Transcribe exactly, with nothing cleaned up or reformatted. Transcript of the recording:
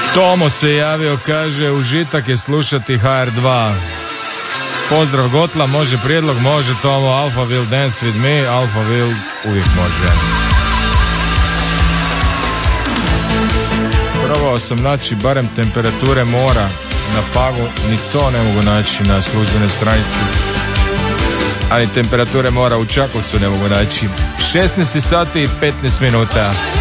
Tomo se javio, kaže užitak je slušati ha er dva. Pozdrav Gotla, može prijedlog, može Tomo, Alpha will dance with me, Alpha will uvijek može. Probao sam naći barem temperature mora na Pagu, ni to ne mogu naći na službenoj stranici. A ni temperature mora u Čakovcu ne mogu naći. šesnaest sati i petnaest minuta.